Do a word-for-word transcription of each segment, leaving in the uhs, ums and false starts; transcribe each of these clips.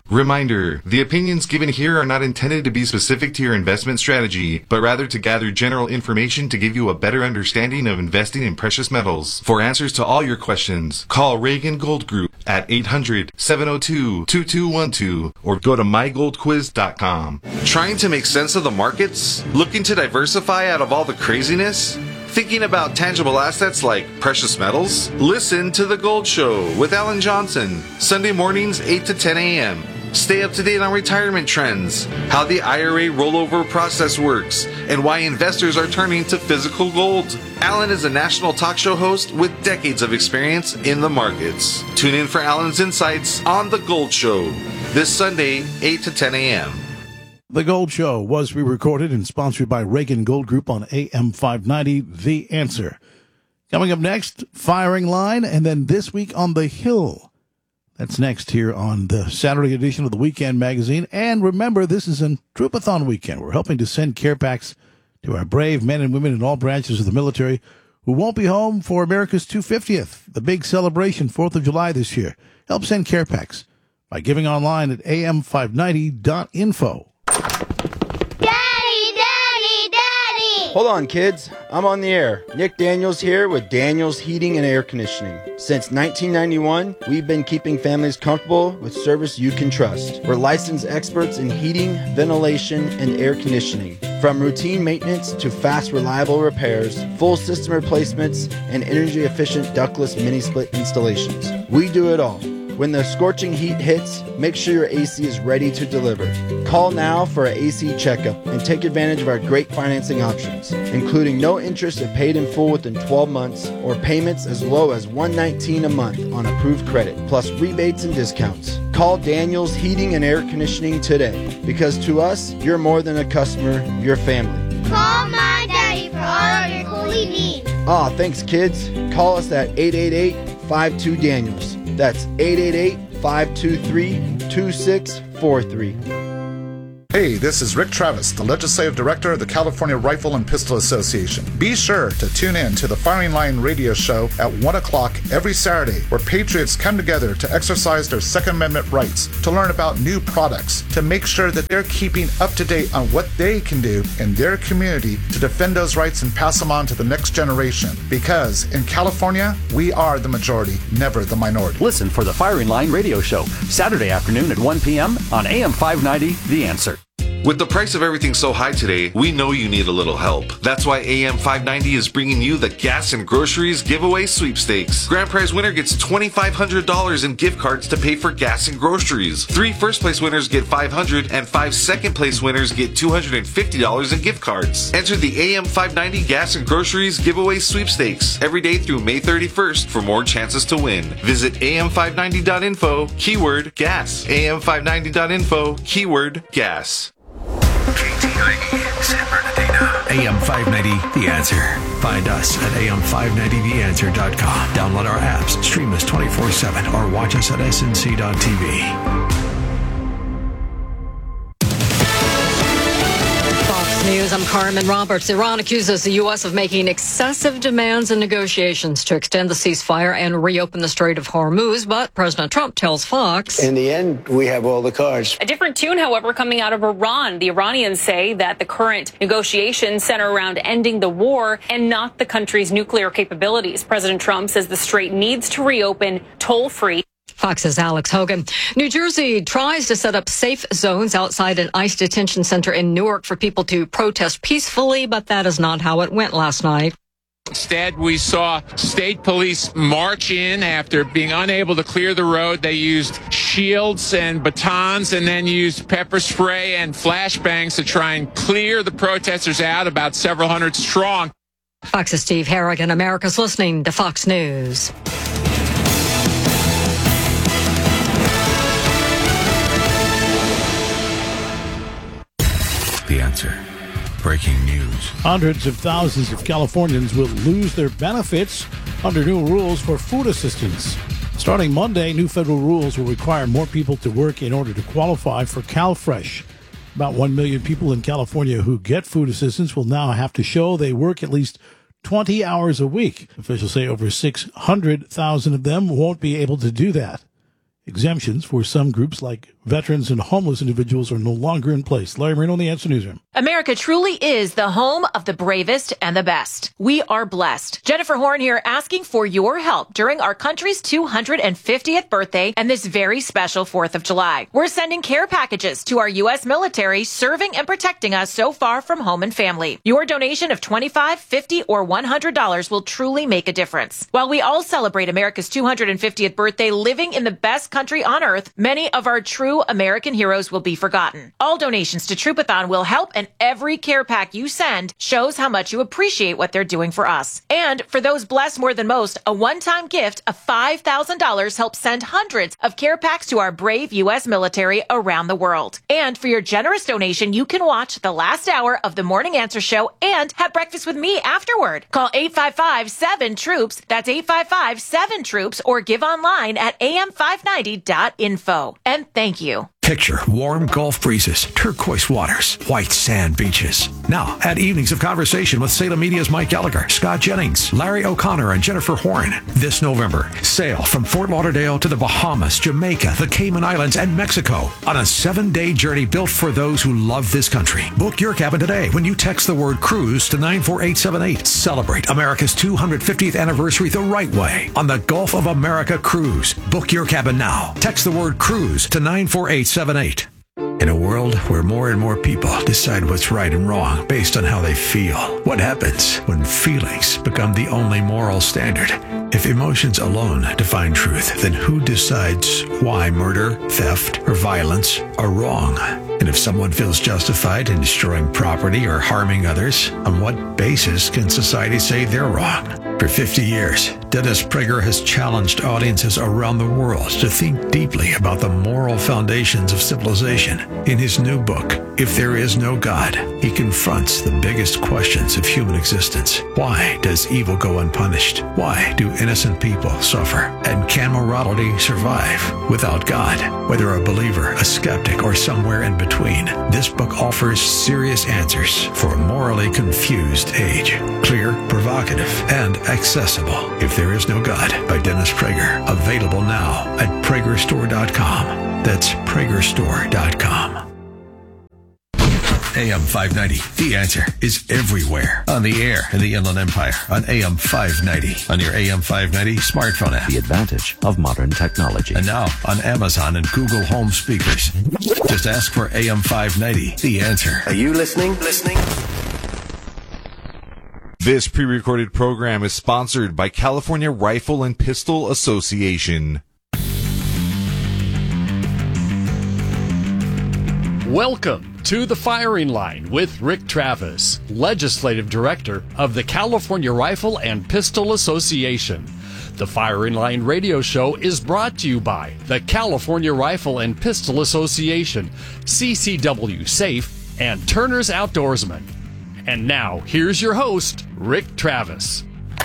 Reminder, the opinions given here are not intended to be specific to your investment strategy, but rather to gather general information to give you a better understanding of investing in precious metals. For answers to all your questions, call Reagan Gold Group at eight hundred, seven oh two, two two one two or go to my gold quiz dot com. Trying to make sense of the markets? Looking to diversify out of all the craziness? Thinking about tangible assets like precious metals? Listen to The Gold Show with Alan Johnson, Sunday mornings eight to ten a.m. Stay up to date on retirement trends, how the I R A rollover process works, and why investors are turning to physical gold. Alan is a national talk show host with decades of experience in the markets. Tune in for Alan's insights on The Gold Show this Sunday, eight to ten a.m. The Gold Show was re-recorded and sponsored by Reagan Gold Group on A M five ninety, The Answer. Coming up next, Firing Line, and then This Week on the Hill. That's next here on the Saturday edition of the Weekend Magazine. And remember, this is a Troupathon weekend. We're helping to send care packs to our brave men and women in all branches of the military who won't be home for America's two hundred fiftieth, the big celebration, fourth of July this year. Help send care packs by giving online at A M five ninety dot info. Hold on, kids. I'm on the air. Nick Daniels here with Daniels Heating and Air Conditioning. Since nineteen ninety-one, we've been keeping families comfortable with service you can trust. We're licensed experts in heating, ventilation, and air conditioning. From routine maintenance to fast, reliable repairs, full system replacements, and energy-efficient ductless mini-split installations. We do it all. When the scorching heat hits, make sure your A C is ready to deliver. Call now for an A C checkup and take advantage of our great financing options, including no interest if paid in full within twelve months or payments as low as one hundred nineteen dollars a month on approved credit, plus rebates and discounts. Call Daniels Heating and Air Conditioning today, because to us, you're more than a customer, you're family. Call my daddy for all of your cooling needs. Ah, thanks, kids. Call us at eight eight eight, five two, Daniels. That's eight eight eight, five two three, two six four three. Hey, this is Rick Travis, the Legislative Director of the California Rifle and Pistol Association. Be sure to tune in to the Firing Line radio show at one o'clock every Saturday, where patriots come together to exercise their Second Amendment rights, to learn about new products, to make sure that they're keeping up to date on what they can do in their community to defend those rights and pass them on to the next generation. Because in California, we are the majority, never the minority. Listen for the Firing Line radio show, Saturday afternoon at one p.m. on A M five ninety, The Answer. With the price of everything so high today, we know you need a little help. That's why A M five ninety is bringing you the Gas and Groceries Giveaway Sweepstakes. Grand prize winner gets two thousand five hundred dollars in gift cards to pay for gas and groceries. Three first place winners get five hundred dollars and five second place winners get two hundred fifty dollars in gift cards. Enter the A M five ninety Gas and Groceries Giveaway Sweepstakes every day through May thirty-first for more chances to win. Visit A M five ninety dot info, keyword gas. A M five ninety dot info, keyword gas. K T I E, San Bernardino. A M five ninety, The Answer. Find us at A M five ninety the answer dot com. Download our apps, stream us twenty-four seven, or watch us at S N C dot T V. News. I'm Carmen Roberts. Iran accuses the U S of making excessive demands in negotiations to extend the ceasefire and reopen the Strait of Hormuz, but President Trump tells Fox, in the end, we have all the cards. A different tune, however, coming out of Iran. The Iranians say that the current negotiations center around ending the war and not the country's nuclear capabilities. President Trump says the Strait needs to reopen toll-free. Fox's Alex Hogan. New Jersey tries to set up safe zones outside an ICE detention center in Newark for people to protest peacefully, but that is not how it went last night. Instead, we saw state police march in after being unable to clear the road. They used shields and batons and then used pepper spray and flashbangs to try and clear the protesters out, about several hundred strong. Fox's Steve Harrigan. America's listening to Fox News. The Answer. Breaking news. Hundreds of thousands of Californians will lose their benefits under new rules for food assistance. Starting Monday, new federal rules will require more people to work in order to qualify for CalFresh. About one million people in California who get food assistance will now have to show they work at least twenty hours a week. Officials say over six hundred thousand of them won't be able to do that. Exemptions for some groups like veterans and homeless individuals are no longer in place. Larry Marino in the Answer Newsroom. America truly is the home of the bravest and the best. We are blessed. Jennifer Horn here asking for your help during our country's two hundred fiftieth birthday and this very special fourth of July. We're sending care packages to our U S military serving and protecting us so far from home and family. Your donation of twenty-five dollars, fifty dollars, or one hundred dollars will truly make a difference. While we all celebrate America's two hundred fiftieth birthday living in the best country on earth, many of our true American heroes will be forgotten. All donations to Troopathon will help, and every care pack you send shows how much you appreciate what they're doing for us. And for those blessed more than most, a one-time gift of five thousand dollars helps send hundreds of care packs to our brave U S military around the world. And for your generous donation, you can watch the last hour of the Morning Answer Show and have breakfast with me afterward. Call eight five five, seven, troops. That's eight five five, seven, troops, or give online at A M five ninety dot info. And thank you. Picture warm Gulf breezes, turquoise waters, white sand beaches. Now, add evenings of conversation with Salem Media's Mike Gallagher, Scott Jennings, Larry O'Connor, and Jennifer Horn. This November, sail from Fort Lauderdale to the Bahamas, Jamaica, the Cayman Islands, and Mexico on a seven-day journey built for those who love this country. Book your cabin today when you text the word cruise to nine four eight seven eight. Celebrate America's two hundred fiftieth anniversary the right way on the Gulf of America Cruise. Book your cabin now. Text the word cruise to nine four eight seven eight. In a world where more and more people decide what's right and wrong based on how they feel, what happens when feelings become the only moral standard? If emotions alone define truth, then who decides why murder, theft, or violence are wrong? And if someone feels justified in destroying property or harming others, on what basis can society say they're wrong? For fifty years, Dennis Prager has challenged audiences around the world to think deeply about the moral foundations of civilization. In his new book, If There Is No God, he confronts the biggest questions of human existence. Why does evil go unpunished? Why do innocent people suffer? And can morality survive without God? Whether a believer, a skeptic, or somewhere in between, this book offers serious answers for a morally confused age. Clear, provocative, and accessible. If There Is No God by Dennis Prager. Available now at Prager Store dot com. That's Prager Store dot com. A M five ninety, The Answer, is everywhere. On the air in the Inland Empire on A M five ninety. On your A M five ninety smartphone app. The advantage of modern technology. And now on Amazon and Google Home speakers. Just ask for A M five ninety, The Answer. Are you listening? Listening? This pre-recorded program is sponsored by California Rifle and Pistol Association. Welcome to The Firing Line with Rick Travis, Legislative Director of the California Rifle and Pistol Association. The Firing Line radio show is brought to you by the California Rifle and Pistol Association, C C W Safe, and Turner's Outdoorsman. And now, here's your host, Rick Travis.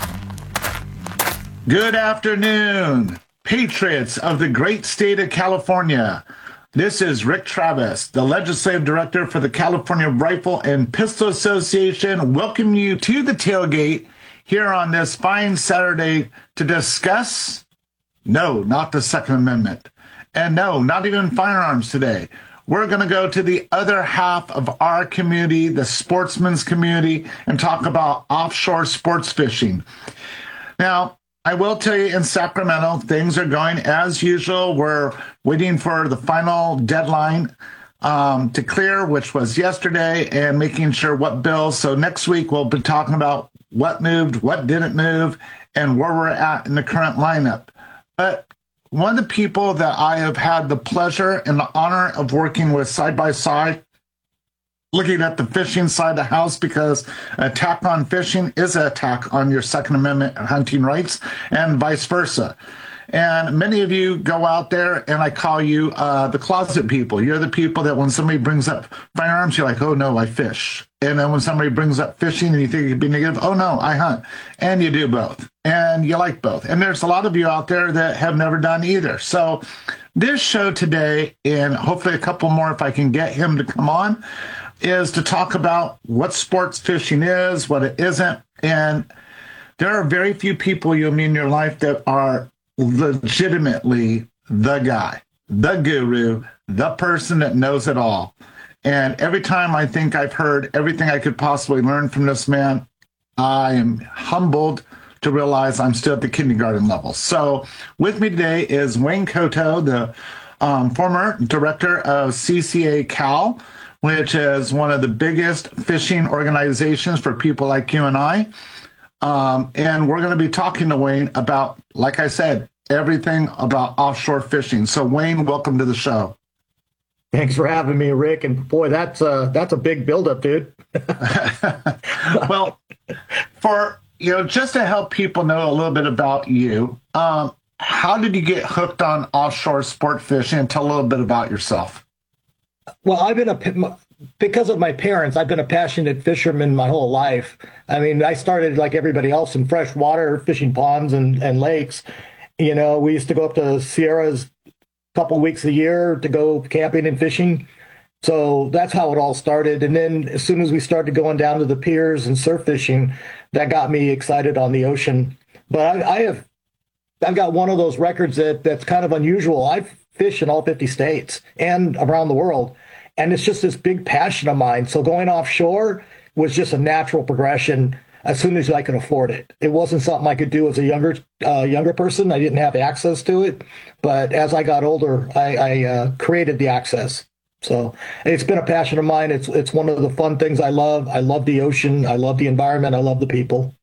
Good afternoon, patriots of the great state of California. This is Rick Travis, the Legislative Director for the California Rifle and Pistol Association, welcoming you to the tailgate here on this fine Saturday to discuss, no, not the Second Amendment, and no, not even firearms today. We're going to go to the other half of our community, the sportsman's community, and talk about offshore sports fishing. Now, I will tell you, in Sacramento, things are going as usual. We're waiting for the final deadline um, to clear, which was yesterday, and making sure what bills. So next week, we'll be talking about what moved, what didn't move, and where we're at in the current lineup. But one of the people that I have had the pleasure and the honor of working with side by side, looking at the fishing side of the house, because an attack on fishing is an attack on your Second Amendment hunting rights, and vice versa. And many of you go out there, and I call you uh, the closet people. You're the people that when somebody brings up firearms, you're like, oh, no, I fish. And then when somebody brings up fishing and you think you'd be negative, oh, no, I hunt. And you do both. And you like both. And there's a lot of you out there that have never done either. So this show today, and hopefully a couple more if I can get him to come on, is to talk about what sports fishing is, what it isn't. And there are very few people you'll meet in your life that are legitimately the guy, the guru, the person that knows it all. And every time I think I've heard everything I could possibly learn from this man, I am humbled to realize I'm still at the kindergarten level. So with me today is Wayne Coteau, the um, former director of C C A Cal, which is one of the biggest fishing organizations for people like you and I. Um, and we're going to be talking to Wayne about, like I said, everything about offshore fishing. So Wayne, welcome to the show. Thanks for having me, Rick. And boy, that's uh, that's a big buildup, dude. Well, for you know, just to help people know a little bit about you, um, how did you get hooked on offshore sport fishing? And tell a little bit about yourself. Well, I've been a because of my parents, I've been a passionate fisherman my whole life. I mean, I started like everybody else in freshwater, fishing ponds and, and lakes. You know, we used to go up to Sierras a couple weeks a year to go camping and fishing. So that's how it all started. And then as soon as we started going down to the piers and surf fishing, that got me excited on the ocean. But I, I have, I've got one of those records that that's kind of unusual. I've fished in all fifty states and around the world. And it's just this big passion of mine. So going offshore was just a natural progression as soon as I could afford it. It wasn't something I could do as a younger uh, younger person. I didn't have access to it. But as I got older, I, I uh, created the access. So it's been a passion of mine. It's it's one of the fun things I love. I love the ocean. I love the environment. I love the people.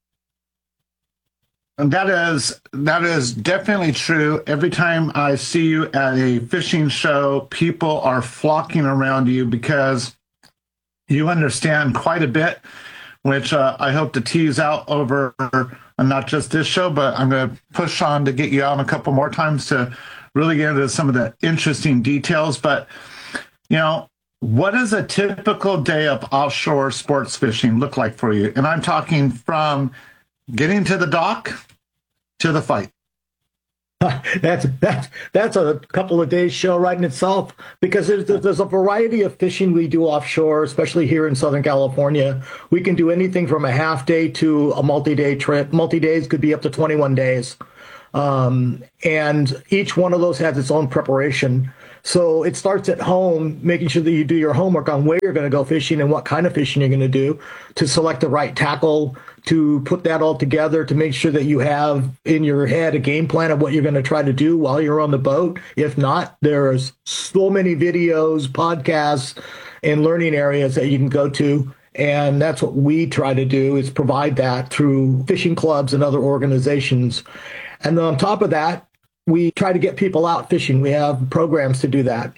And that is that is definitely true. Every time I see you at a fishing show, people are flocking around you because you understand quite a bit, which uh, I hope to tease out over uh, not just this show, but I'm going to push on to get you on a couple more times to really get into some of the interesting details. But, you know, what does a typical day of offshore sports fishing look like for you? And I'm talking from getting to the dock to the fight. That's that's that's a couple of days show right in itself, because there's, there's a variety of fishing we do offshore, especially here in Southern California. We can do anything from a half day to a multi-day trip. Multi-days could be up to twenty-one days. Um, and each one of those has its own preparation. So it starts at home, making sure that you do your homework on where you're going to go fishing and what kind of fishing you're going to do, to select the right tackle, to put that all together, to make sure that you have in your head a game plan of what you're going to try to do while you're on the boat. If not, there's so many videos, podcasts, and learning areas that you can go to. And that's what we try to do, is provide that through fishing clubs and other organizations. And then on top of that, we try to get people out fishing. We have programs to do that.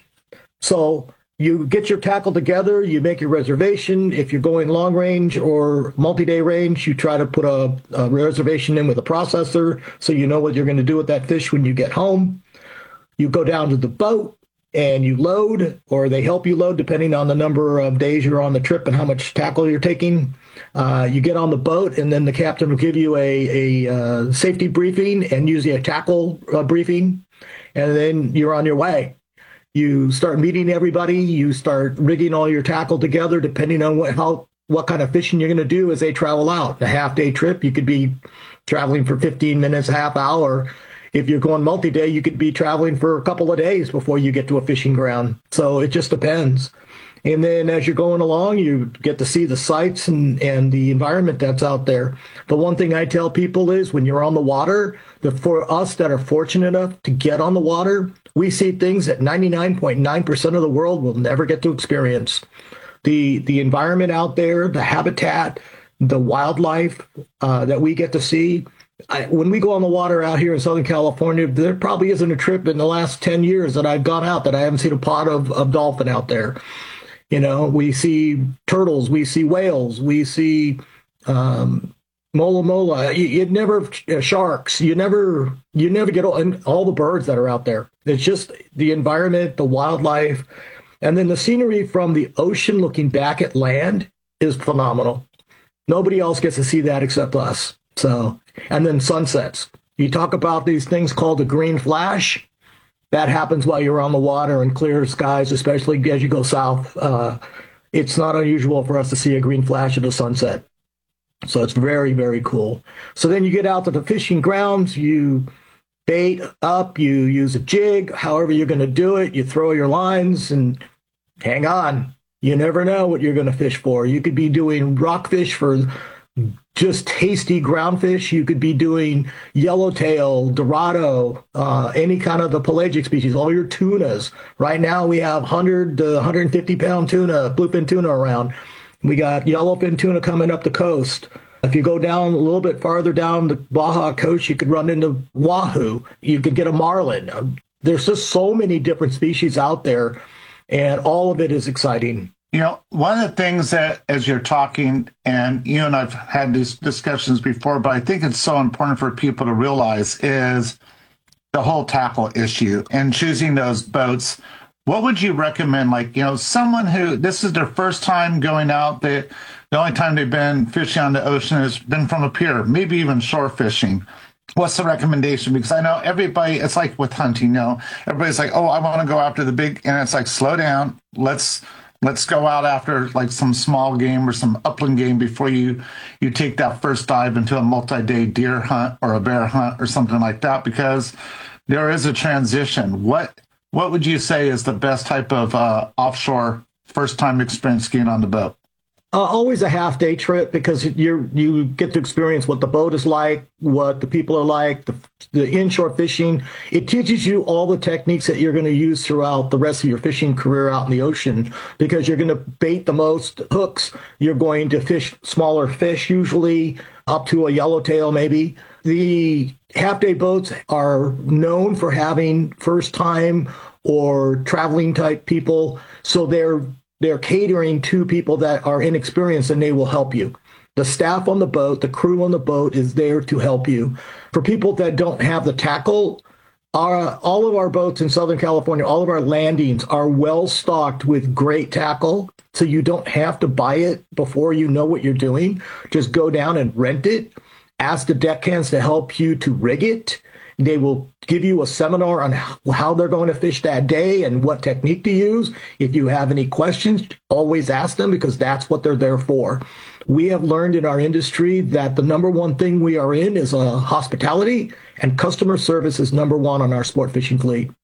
So you get your tackle together, you make your reservation. If you're going long range or multi-day range, you try to put a, a reservation in with a processor so you know what you're going to do with that fish when you get home. You go down to the boat and you load, or they help you load depending on the number of days you're on the trip and how much tackle you're taking. Uh, you get on the boat, and then the captain will give you a, a uh, safety briefing and usually a tackle uh, briefing, and then you're on your way. You start meeting everybody. You start rigging all your tackle together, depending on what how what kind of fishing you're going to do as they travel out. A half-day trip, you could be traveling for fifteen minutes, a half hour. If you're going multi-day, you could be traveling for a couple of days before you get to a fishing ground. So it just depends. And then as you're going along, you get to see the sights and, and the environment that's out there. The one thing I tell people is when you're on the water, the, for us that are fortunate enough to get on the water, we see things that ninety-nine point nine percent of the world will never get to experience. The, the environment out there, the habitat, the wildlife uh, that we get to see. I, when we go on the water out here in Southern California, there probably isn't a trip in the last ten years that I've gone out that I haven't seen a pod of, of dolphin out there. You know, we see turtles, we see whales, we see um, mola mola. You, you never uh, sharks. You never, you never get all, and all the birds that are out there. It's just the environment, the wildlife, and then the scenery from the ocean looking back at land is phenomenal. Nobody else gets to see that except us. So, and then sunsets. You talk about these things called the green flash. That happens while you're on the water in clear skies, especially as you go south. Uh, it's not unusual for us to see a green flash at a sunset. So it's very, very cool. So then you get out to the fishing grounds. You bait up, you use a jig, however you're going to do it. You throw your lines and hang on. You never know what you're going to fish for. You could be doing rockfish for just tasty ground fish. You could be doing yellowtail, dorado, uh, any kind of the pelagic species, all your tunas. Right now we have one hundred to one hundred fifty pound tuna, bluefin tuna around. We got yellowfin tuna coming up the coast. If you go down a little bit farther down the Baja coast, you could run into wahoo. You could get a marlin. There's just so many different species out there, and all of it is exciting. You know, one of the things that, as you're talking, and you and I've had these discussions before, but I think it's so important for people to realize is the whole tackle issue and choosing those boats. What would you recommend? Like, you know, someone who, this is their first time going out, they, the only time they've been fishing on the ocean has been from a pier, maybe even shore fishing. What's the recommendation? Because I know everybody, it's like with hunting, you know, everybody's like, oh, I want to go after the big, and it's like, slow down. Let's, let's go out after like some small game or some upland game before you, you take that first dive into a multi-day deer hunt or a bear hunt or something like that, because there is a transition. What, what would you say is the best type of uh, offshore first-time experience skiing on the boat? Uh, always a half-day trip, because you you get to experience what the boat is like, what the people are like, the, the inshore fishing. It teaches you all the techniques that you're going to use throughout the rest of your fishing career out in the ocean, because you're going to bait the most hooks. You're going to fish smaller fish, usually up to a yellowtail maybe. The half-day boats are known for having first-time or traveling-type people, so they're They're catering to people that are inexperienced, and they will help you. The staff on the boat, the crew on the boat is there to help you. For people that don't have the tackle, our, all of our boats in Southern California, all of our landings are well stocked with great tackle. So you don't have to buy it before you know what you're doing. Just go down and rent it. Ask the deckhands to help you to rig it. They will give you a seminar on how they're going to fish that day and what technique to use. If you have any questions, always ask them, because that's what they're there for. We have learned in our industry that the number one thing we are in is uh, hospitality, and customer service is number one on our sport fishing fleet.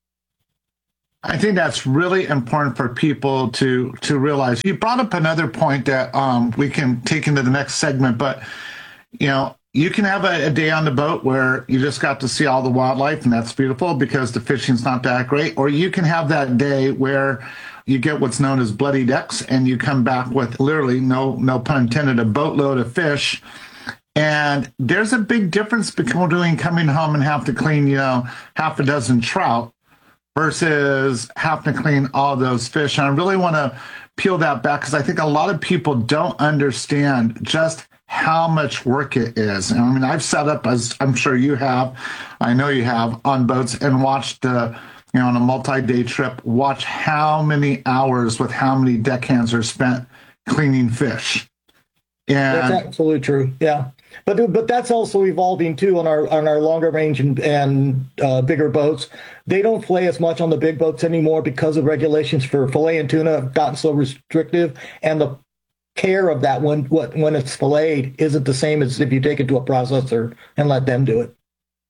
I think that's really important for people to to realize. You brought up another point that um, we can take into the next segment, but, you know, you can have a, a day on the boat where you just got to see all the wildlife, and that's beautiful because the fishing's not that great. Or you can have that day where you get what's known as bloody decks, and you come back with literally, no no pun intended, a boatload of fish. And there's a big difference between coming home and have to clean, you know, half a dozen trout versus having to clean all those fish. And I really want to peel that back, because I think a lot of people don't understand just how much work it is. I mean, I've set up, as I'm sure you have, I know you have, on boats and watched, uh, you know, on a multi-day trip, watch how many hours with how many deckhands are spent cleaning fish. And that's absolutely true. Yeah, but but that's also evolving too on our on our longer range and and uh, bigger boats. They don't fillet as much on the big boats anymore because of regulations for filleting tuna have gotten so restrictive, and the care of that when what when it's filleted isn't the same as if you take it to a processor and let them do it.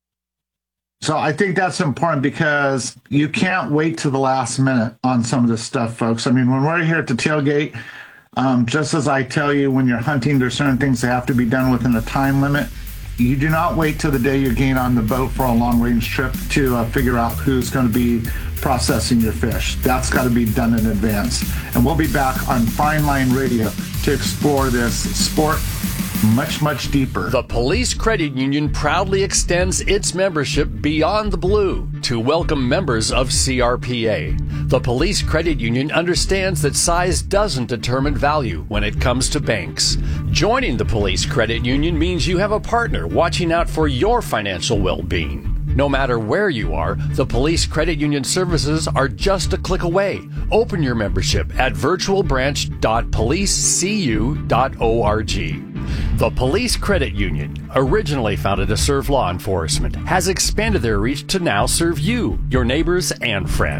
So I think that's important, because you can't wait to the last minute on some of this stuff, folks. I mean, when we're here at the tailgate, um, just as I tell you, when you're hunting, there's certain things that have to be done within a time limit. You do not wait till the day you're getting on the boat for a long-range trip to uh, figure out who's going to be processing your fish. That's got to be done in advance. And we'll be back on Fine Line Radio to explore this sport much, much deeper. The Police Credit Union proudly extends its membership beyond the blue to welcome members of C R P A. The Police Credit Union understands that size doesn't determine value when it comes to banks. Joining the Police Credit Union means you have a partner watching out for your financial well-being. No matter where you are, the Police Credit Union services are just a click away. Open your membership at virtual branch dot police c u dot org. The Police Credit Union, originally founded to serve law enforcement, has expanded their reach to now serve you, your neighbors, and friends.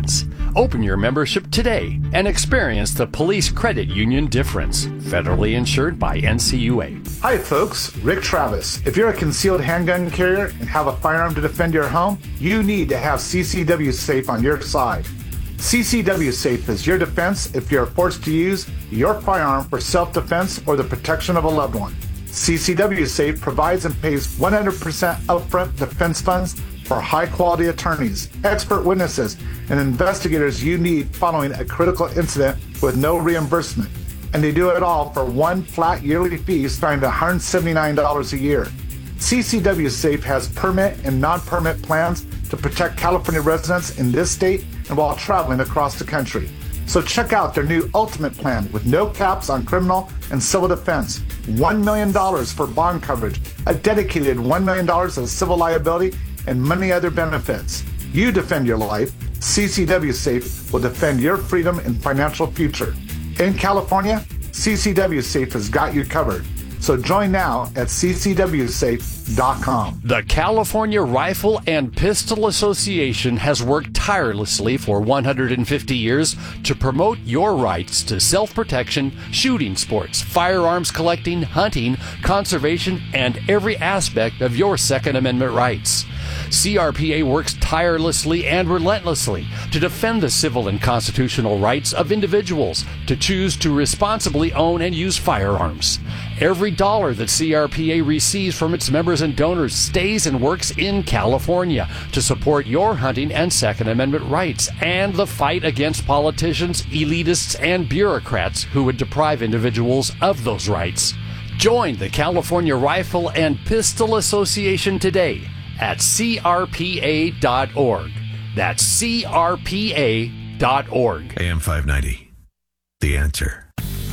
Open your membership today and experience the police credit union difference. Federally insured by N C U A. Hi folks, Rick Travis. If you're a concealed handgun carrier and have a firearm to defend your home, you need to have C C W Safe on your side. C C W Safe is your defense if you're forced to use your firearm for self-defense or the protection of a loved one. C C W Safe provides and pays one hundred percent upfront defense funds for high-quality attorneys, expert witnesses, and investigators you need following a critical incident with no reimbursement. And they do it all for one flat yearly fee starting at one hundred seventy-nine dollars a year. C C W Safe has permit and non-permit plans to protect California residents in this state and while traveling across the country. So check out their new Ultimate Plan with no caps on criminal and civil defense, one million dollars for bond coverage, a dedicated one million dollars of civil liability, and many other benefits. You defend your life, C C W Safe will defend your freedom and financial future. In California, C C W Safe has got you covered. So join now at C C W safe dot com. The California Rifle and Pistol Association has worked tirelessly for one hundred fifty years to promote your rights to self-protection, shooting sports, firearms collecting, hunting, conservation, and every aspect of your Second Amendment rights. C R P A works tirelessly and relentlessly to defend the civil and constitutional rights of individuals to choose to responsibly own and use firearms. Every dollar that C R P A receives from its members and donors stays and works in California to support your hunting and Second Amendment rights and the fight against politicians, elitists, and bureaucrats who would deprive individuals of those rights. Join the California Rifle and Pistol Association today at C R P A dot org. That's C R P A dot org. A M five ninety, The Answer.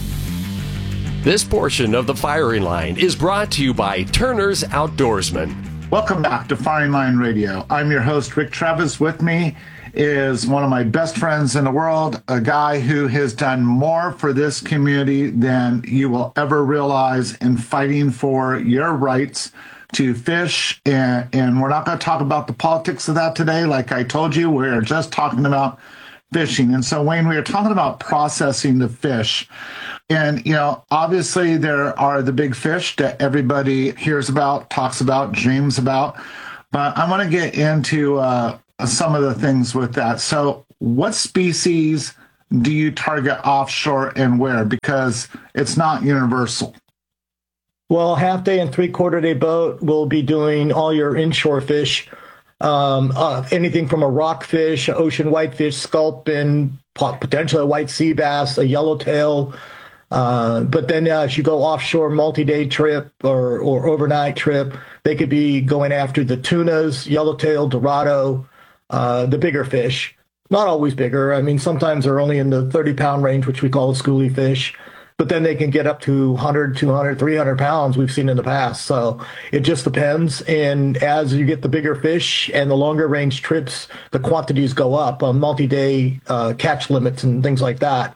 This portion of the Firing Line is brought to you by Turner's Outdoorsman. Welcome back to Firing Line Radio. I'm your host, Rick Travis. With me is one of my best friends in the world, a guy who has done more for this community than you will ever realize in fighting for your rights to fish. And, and we're not going to talk about the politics of that today. Like I told you, we're just talking about fishing. And so, Wayne, we are talking about processing the fish. And, you know, obviously there are the big fish that everybody hears about, talks about, dreams about. But I want to get into uh, some of the things with that. So what species do you target offshore and where? Because it's not universal. Well, half day and three quarter day boat will be doing all your inshore fish. Um, uh, anything from a rockfish, ocean whitefish, sculpin, potentially a white sea bass, a yellowtail. Uh, but then uh, if you go offshore multi-day trip or, or overnight trip, they could be going after the tunas, yellowtail, dorado, uh, the bigger fish. Not always bigger. I mean, sometimes they're only in the thirty pound range, which we call a schoolie fish. But then they can get up to one hundred, two hundred, three hundred pounds we've seen in the past. So it just depends. And as you get the bigger fish and the longer range trips, the quantities go up on multi-day uh, catch limits and things like that.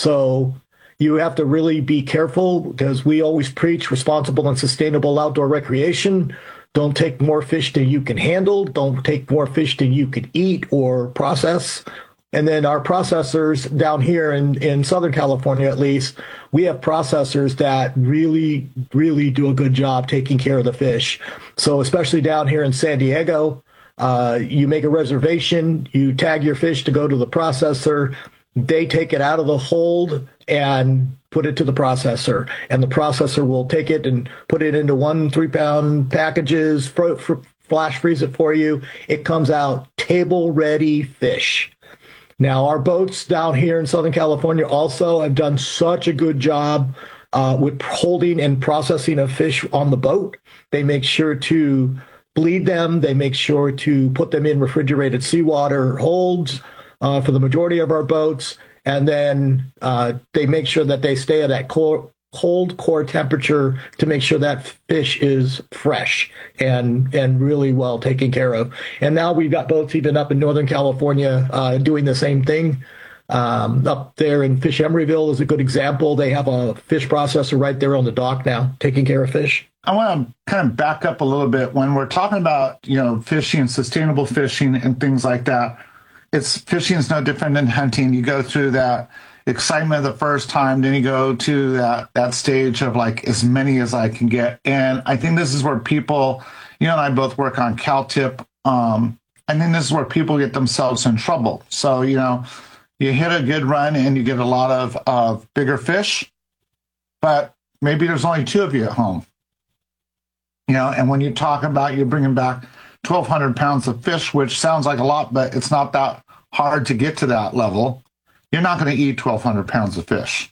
So you have to really be careful because we always preach responsible and sustainable outdoor recreation. Don't take more fish than you can handle. Don't take more fish than you could eat or process. And then our processors down here in, in Southern California, at least, we have processors that really, really do a good job taking care of the fish. So especially down here in San Diego, uh, you make a reservation, you tag your fish to go to the processor. They take it out of the hold and put it to the processor. And the processor will take it and put it into one three-pound packages, fr- fr- flash freeze it for you. It comes out table-ready fish. Now, our boats down here in Southern California also have done such a good job uh, with holding and processing of fish on the boat. They make sure to bleed them. They make sure to put them in refrigerated seawater holds uh, for the majority of our boats. And then uh, they make sure that they stay at that core, cold core temperature to make sure that fish is fresh and and really well taken care of. And now we've got boats even up in Northern California uh, doing the same thing. Um, up there in Fish Emeryville is a good example. They have a fish processor right there on the dock now taking care of fish. I want to kind of back up a little bit. When we're talking about, you know, fishing, sustainable fishing and things like that, it's fishing is no different than hunting. You go through that excitement the first time, then you go to that that stage of like as many as I can get. And I think this is where people, you know, and I both work on CalTip. Um, I think this is where people get themselves in trouble. So, you know, you hit a good run and you get a lot of uh, bigger fish, but maybe there's only two of you at home. You know, and when you talk about you're bringing back twelve hundred pounds of fish, which sounds like a lot, but it's not that hard to get to that level. You're not going to eat twelve hundred pounds of fish.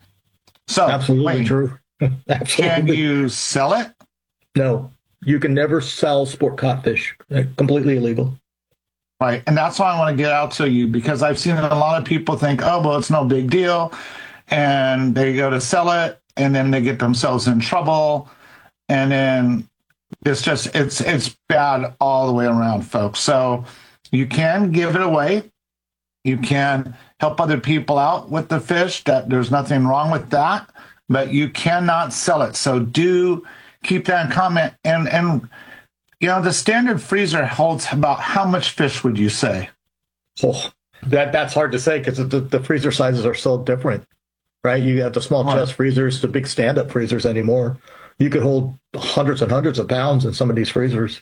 So, absolutely wait, true. Absolutely. Can you sell it? No, you can never sell sport caught fish. They're completely illegal. Right, and that's why I want to get out to you, because I've seen a lot of people think, oh, well, it's no big deal, and they go to sell it, and then they get themselves in trouble, and then it's just, it's it's bad all the way around, folks. So you can give it away. You can help other people out with the fish. That there's nothing wrong with that, but you cannot sell it. So do keep that in comment. And, and you know, the standard freezer holds about how much fish would you say? Oh, that that's hard to say because the, the freezer sizes are so different, right? You have the small Right. chest freezers, the big stand-up freezers anymore. You could hold hundreds and hundreds of pounds in some of these freezers.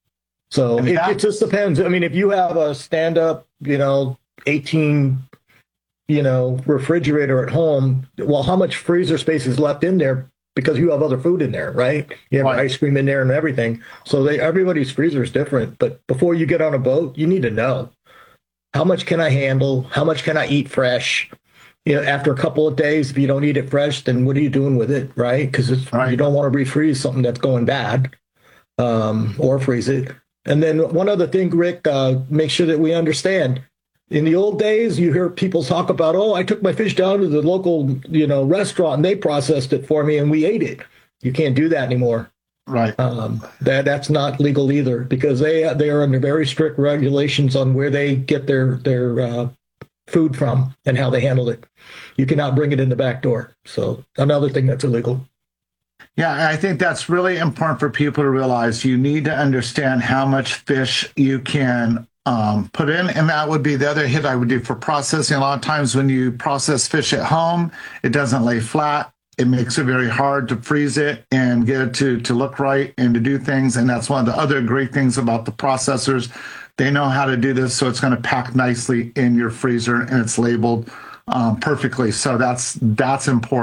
So And it, that- it just depends. I mean, if you have a stand-up, you know, eighteen, you know, refrigerator at home, well, how much freezer space is left in there? Because you have other food in there, right? You have Right. ice cream in there and everything. So they, everybody's freezer is different. But before you get on a boat, you need to know how much can I handle? How much can I eat fresh? You know, after a couple of days, if you don't eat it fresh, then what are you doing with it, right? Because Right. you don't want to refreeze something that's going bad, um, or freeze it. And then one other thing, Rick, uh, make sure that we understand. In the old days, you hear people talk about, oh, I took my fish down to the local, you know, restaurant and they processed it for me and we ate it. You can't do that anymore. Right. Um, that that's not legal either because they they are under very strict regulations on where they get their their uh, food from and how they handle it. You cannot bring it in the back door. So another thing that's illegal. Yeah, I think that's really important for people to realize. You need to understand how much fish you can um, put in, and that would be the other hit I would do for processing. A lot of times when you process fish at home, it doesn't lay flat. It makes it very hard to freeze it and get it to, to look right and to do things, and that's one of the other great things about the processors. They know how to do this, so it's going to pack nicely in your freezer, and it's labeled um, perfectly. So that's that's important.